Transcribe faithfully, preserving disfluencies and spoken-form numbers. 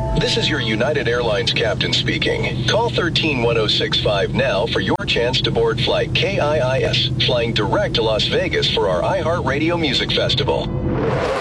This is your United Airlines captain speaking. Call one three one zero six five now for your chance to board flight K I I S, flying direct to Las Vegas for our iHeartRadio Music Festival.